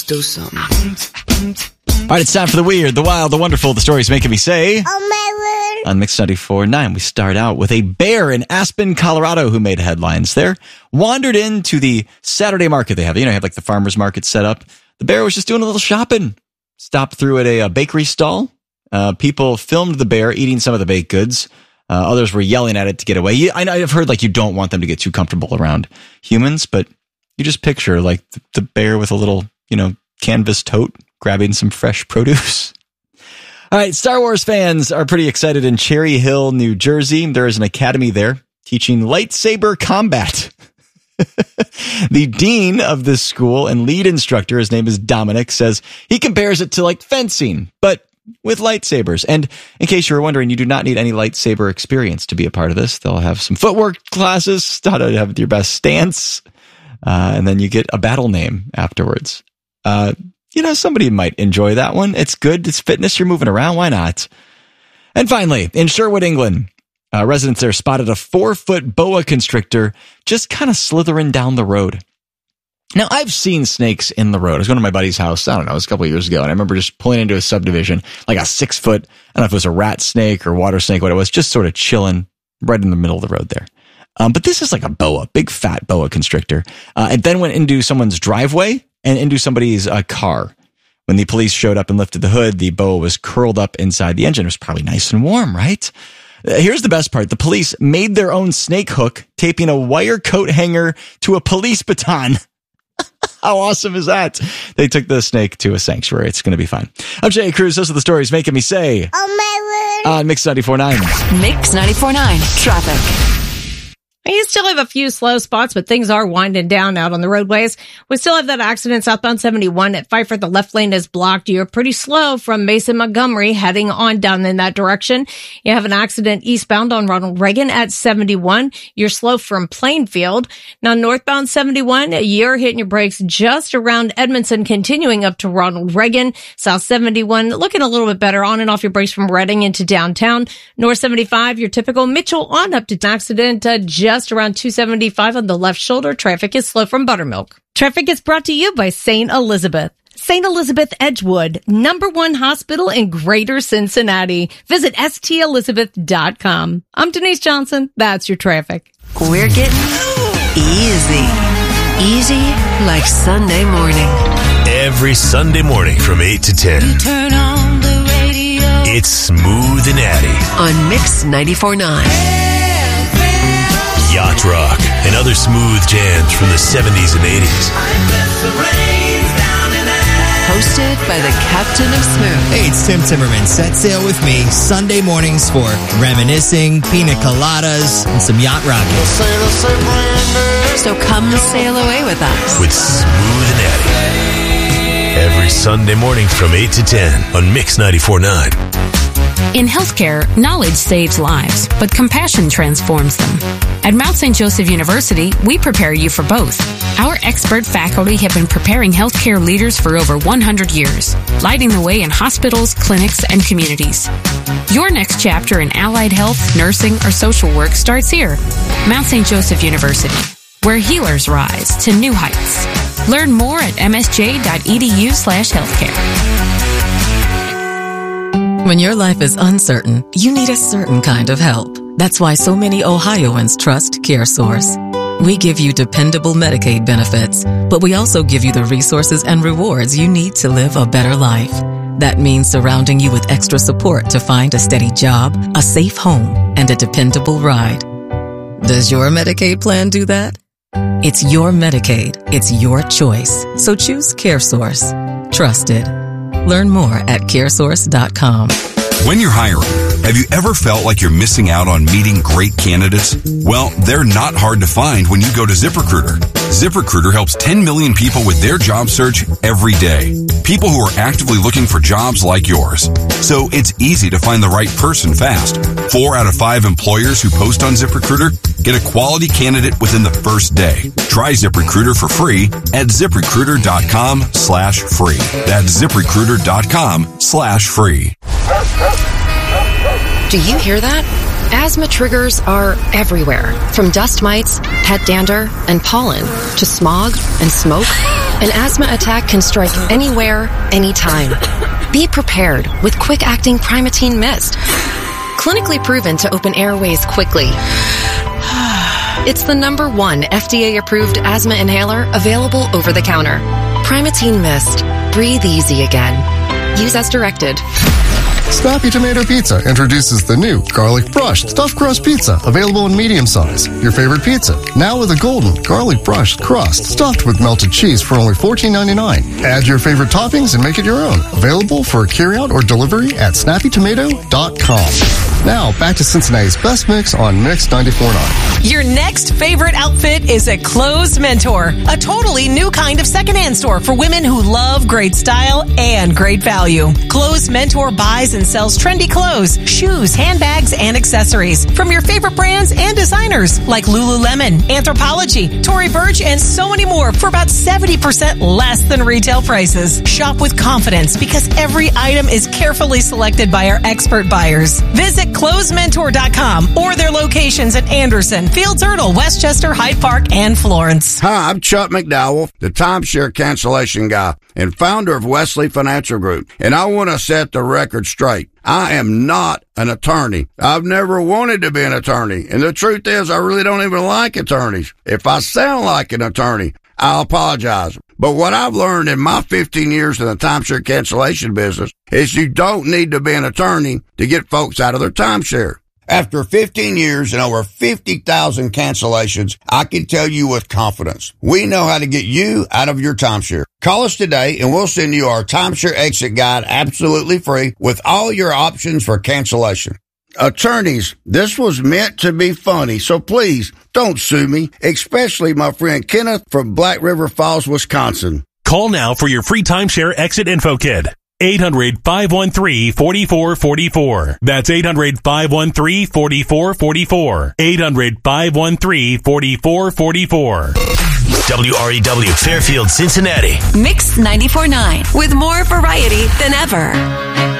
do something. All right, it's time for the weird, the wild, the wonderful, the stories making me say. Oh, my word. On Mix 94.9, we start out with a bear in Aspen, Colorado, who made headlines there. Wandered into the Saturday market they have. You know, they have like the farmer's market set up. The bear was just doing a little shopping. Stopped through at a bakery stall. People filmed the bear eating some of the baked goods. Others were yelling at it to get away. I've heard like you don't want them to get too comfortable around humans, but you just picture like the bear with a little, canvas tote grabbing some fresh produce. All right, Star Wars fans are pretty excited in Cherry Hill, New Jersey. There is an academy there teaching lightsaber combat. The dean of this school and lead instructor, his name is Dominic, says he compares it to like fencing, but with lightsabers. And in case you were wondering, you do not need any lightsaber experience to be a part of this. They'll have some footwork classes, how to have your best stance, and then you get a battle name afterwards. Somebody might enjoy that one. It's good. It's fitness. You're moving around. Why not? And finally, in Sherwood, England, residents there spotted a 4-foot boa constrictor just kind of slithering down the road. Now, I've seen snakes in the road. I was going to my buddy's house, I don't know, it was a couple of years ago, and I remember just pulling into a subdivision, like a 6-foot, I don't know if it was a rat snake or water snake, what it was, just sort of chilling right in the middle of the road there. But this is like a boa, big fat boa constrictor. It then went into someone's driveway and into somebody's car. When the police showed up and lifted the hood, the boa was curled up inside the engine. It was probably nice and warm, right? Here's the best part. The police made their own snake hook, taping a wire coat hanger to a police baton. How awesome is that? They took the snake to a sanctuary. It's going to be fine. I'm Jay Cruz. Those are the stories making me say. Oh, my word. On Mix 94.9. Mix 94.9. Traffic. You still have a few slow spots, but things are winding down out on the roadways. We still have that accident southbound 71 at Pfeiffer. The left lane is blocked. You're pretty slow from Mason Montgomery heading on down in that direction. You have an accident eastbound on Ronald Reagan at 71. You're slow from Plainfield. Now northbound 71, you're hitting your brakes just around Edmondson, continuing up to Ronald Reagan. South 71, looking a little bit better on and off your brakes from Reading into downtown. North 75, your typical Mitchell on up to an accident just around 275 on the left shoulder. Traffic is slow from Buttermilk. Traffic is brought to you by St. Elizabeth. St. Elizabeth Edgewood, #1 hospital in Greater Cincinnati. Visit stelizabeth.com. I'm Denise Johnson. That's your traffic. We're getting easy. Easy like Sunday morning. Every Sunday morning from 8 to 10. You turn on the radio. It's Smooth and Addy On Mix 94.9. Yacht Rock and other smooth jams from the 70s and 80s. Hosted by the Captain of Smooth. Hey, it's Tim Timmerman. Set sail with me Sunday mornings for reminiscing, pina coladas, and some yacht rocking. So come sail away with us. With Smooth and Addy. Every Sunday morning from 8 to 10 on Mix 94.9. In healthcare, knowledge saves lives, but compassion transforms them. At Mount St. Joseph University, we prepare you for both. Our expert faculty have been preparing healthcare leaders for over 100 years, lighting the way in hospitals, clinics, and communities. Your next chapter in allied health, nursing, or social work starts here. Mount St. Joseph University, where healers rise to new heights. Learn more at msj.edu/healthcare. When your life is uncertain, you need a certain kind of help. That's why so many Ohioans trust CareSource. We give you dependable Medicaid benefits, but we also give you the resources and rewards you need to live a better life. That means surrounding you with extra support to find a steady job, a safe home, and a dependable ride. Does your Medicaid plan do that? It's your Medicaid. It's your choice. So choose CareSource. Trusted. Learn more at caresource.com. When you're hiring, have you ever felt like you're missing out on meeting great candidates? Well, they're not hard to find when you go to ZipRecruiter. ZipRecruiter helps 10 million people with their job search every day. People who are actively looking for jobs like yours. So it's easy to find the right person fast. 4 out of 5 employers who post on ZipRecruiter get a quality candidate within the first day. Try ZipRecruiter for free at ZipRecruiter.com/free. That's ZipRecruiter.com/free. Do you hear that? Asthma triggers are everywhere, from dust mites, pet dander, and pollen, to smog and smoke. An asthma attack can strike anywhere, anytime. Be prepared with quick-acting Primatene Mist. Clinically proven to open airways quickly. It's the #1 FDA-approved asthma inhaler available over the counter. Primatene Mist. Breathe easy again. Use as directed. Snappy Tomato Pizza introduces the new garlic brushed stuffed crust pizza, available in medium size. Your favorite pizza, now with a golden garlic brushed crust stuffed with melted cheese for only $14.99. Add your favorite toppings and make it your own. Available for carryout or delivery at snappytomato.com. Now, back to Cincinnati's best mix on Mix 94.9. Your next favorite outfit is at Clothes Mentor, a totally new kind of secondhand store for women who love great style and great value. Clothes Mentor buys and sells trendy clothes, shoes, handbags, and accessories from your favorite brands and designers like Lululemon, Anthropologie, Tory Burch, and so many more for about 70% less than retail prices. Shop with confidence because every item is carefully selected by our expert buyers. Visit clothesmentor.com or their locations at Anderson, Fields Erdel, Westchester, Hyde Park, and Florence. Hi, I'm Chuck McDowell, the timeshare cancellation guy and founder of Wesley Financial Group. And I want to set the record straight. I am not an attorney. I've never wanted to be an attorney. And the truth is, I really don't even like attorneys. If I sound like an attorney, I'll apologize. But what I've learned in my 15 years in the timeshare cancellation business is you don't need to be an attorney to get folks out of their timeshare. After 15 years and over 50,000 cancellations, I can tell you with confidence, we know how to get you out of your timeshare. Call us today and we'll send you our timeshare exit guide absolutely free with all your options for cancellation. Attorneys, this was meant to be funny, so please don't sue me, especially my friend Kenneth from Black River Falls, Wisconsin. Call now for your free timeshare exit info kit. 800-513-4444. That's 800-513-4444. 800-513-4444. WREW Fairfield, Cincinnati. Mix 94.9 with more variety than ever.